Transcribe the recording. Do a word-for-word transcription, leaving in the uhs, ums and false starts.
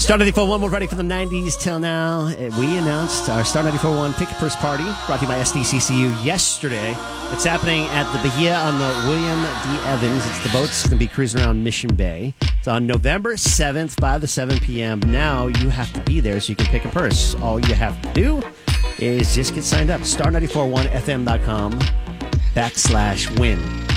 Star ninety-four point one, we're ready for the nineties till now. We announced our Star ninety-four point one Pick a Purse Party, brought to you by S D C C U yesterday. It's happening at the Bahia on the William D. Evans. It's the boat's going to be cruising around Mission Bay. It's on November seventh, five to seven p.m. Now you have to be there so you can pick a purse. All you have to do is just get signed up. star nine four one f m dot com backslash win.